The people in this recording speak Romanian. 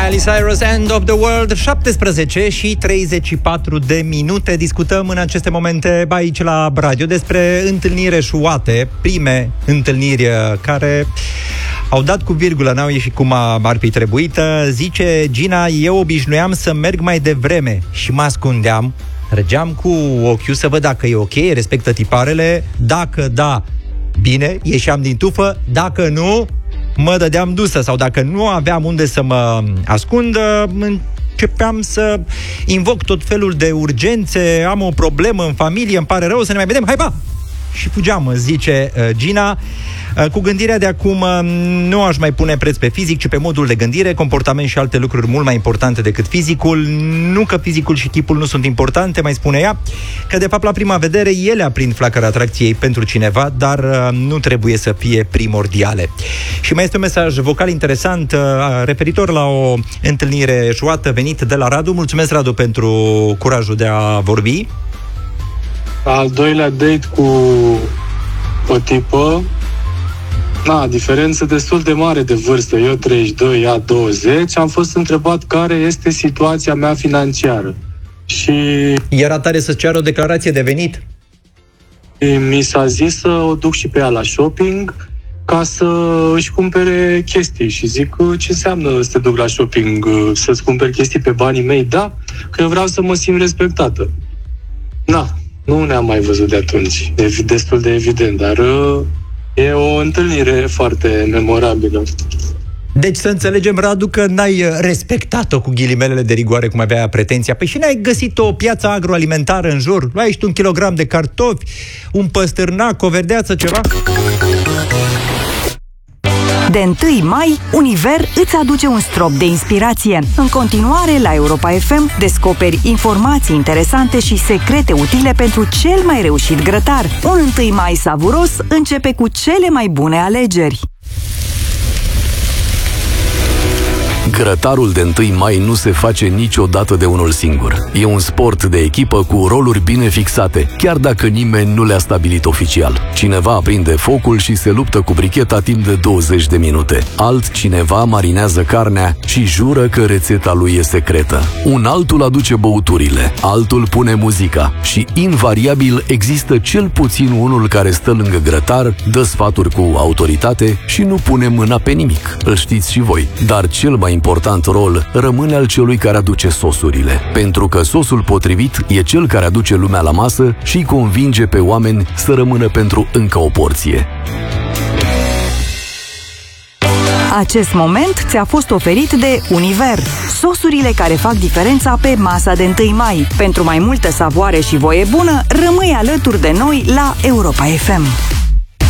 Miley Cyrus, End of the World. 17 și 34 de minute. Discutăm în aceste momente aici la radio despre întâlniri eșuate, prime întâlniri care au dat cu virgulă, n-au ieșit cum ar fi trebuit. Zice Gina, eu obișnuiam să merg mai devreme și mă ascundeam, trăgeam cu ochiul să văd dacă e ok, respectă tiparele, dacă da, bine, ieșeam din tufă, dacă nu, mă dădeam dusă, sau dacă nu aveam unde să mă ascund, începeam să invoc tot felul de urgențe, am o problemă în familie, îmi pare rău, să ne mai vedem, hai pa! Și fugeam, zice Gina. Cu gândirea de acum nu aș mai pune preț pe fizic, ci pe modul de gândire, comportament și alte lucruri mult mai importante decât fizicul. Nu că fizicul și chipul nu sunt importante, mai spune ea, că de fapt la prima vedere ele aprind flacăra atracției pentru cineva, dar nu trebuie să fie primordiale. Și mai este un mesaj vocal interesant referitor la o întâlnire eșuată venit de la Radu. Mulțumesc, Radu, pentru curajul de a vorbi. Al doilea date cu o tipă, diferență destul de mare de vârstă, eu 32, ea 20, am fost întrebat care este situația mea financiară. Și era tare să-ți ceară o declarație de venit? Mi s-a zis să o duc și pe ea la shopping ca să își cumpere chestii. Și zic, ce înseamnă să te duc la shopping, să-ți cumperi chestii pe banii mei? Da, că eu vreau să mă simt respectată. Nu ne-am mai văzut de atunci. E destul de evident, dar e o întâlnire foarte memorabilă. Deci să înțelegem, Radu, că n-ai respectat-o cu ghilimelele de rigoare cum avea pretenția. Păi și n-ai găsit o piață agroalimentară în jur? Luai și un kilogram de cartofi, un păstârnac, o verdeață, ceva? De 1 mai, Univer îți aduce un strop de inspirație. În continuare, la Europa FM, descoperi informații interesante și secrete utile pentru cel mai reușit grătar. Un 1 mai savuros începe cu cele mai bune alegeri. Grătarul de 1 mai nu se face niciodată de unul singur. E un sport de echipă cu roluri bine fixate, chiar dacă nimeni nu le-a stabilit oficial. Cineva aprinde focul și se luptă cu bricheta timp de 20 de minute. Altcineva marinează carnea și jură că rețeta lui e secretă. Un altul aduce băuturile, altul pune muzica și, invariabil, există cel puțin unul care stă lângă grătar, dă sfaturi cu autoritate și nu pune mâna pe nimic. Îl știți și voi. Dar cel mai important rol rămâne al celui care aduce sosurile, pentru că sosul potrivit e cel care aduce lumea la masă și îi convinge pe oameni să rămână pentru încă o porție. Acest moment ți-a fost oferit de Univer, sosurile care fac diferența pe masa de 1 mai. Pentru mai multă savoare și voie bună, rămâi alături de noi la Europa FM.